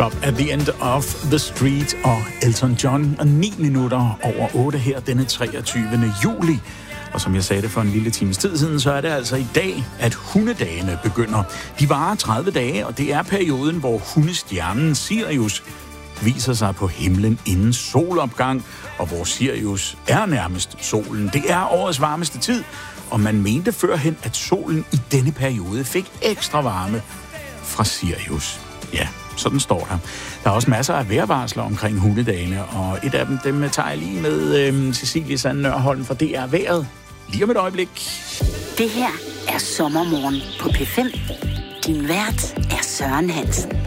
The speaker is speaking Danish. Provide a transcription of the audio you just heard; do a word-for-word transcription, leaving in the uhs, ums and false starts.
Club at the End of the Street og Elton John. Og ni minutter over otte her denne treogtyvende juli. Og som jeg sagde det for en lille times tid siden, så er det altså i dag, at hundedagene begynder. De varer tredive dage, og det er perioden, hvor hundestjernen Sirius viser sig på himlen inden solopgang, og hvor Sirius er nærmest solen. Det er årets varmeste tid, og man mente førhen, at solen i denne periode fik ekstra varme fra Sirius. Ja, sådan står der. Der er også masser af vejrvarsler omkring hundedagene, og et af dem, dem tager jeg lige med øh, Cecilie Sand Nørholm, for det er vejret. Lige om et øjeblik. Det her er Sommermorgen på P fem. Din vært er Søren Hansen.